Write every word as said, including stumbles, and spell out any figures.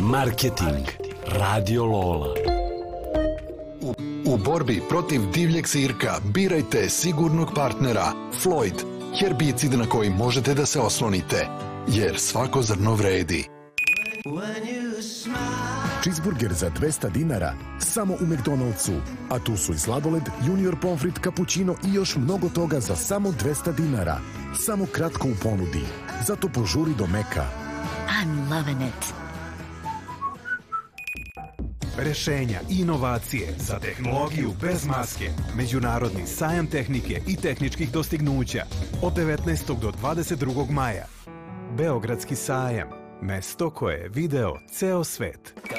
Marketing. Radio Lola. U, u borbi protiv divljeg sirka birajte sigurnog partnera Floyd, herbicid na koji možete da se oslonite, jer svako zrno vredi. Cheeseburger za dvesta dinara samo u McDonald'su, a tu su i sladoled, junior pomfrit, cappuccino i još mnogo toga za samo dvesta dinara. Samo kratko u ponudi. Zato požuri do Meka. I'm loving it. Rešenja i inovacije za tehnologiju bez maske. Međunarodni sajam tehnike i tehničkih dostignuća od devetnaestog do dvadeset drugog maja. Beogradski sajam. Mesto koje je video ceo svet.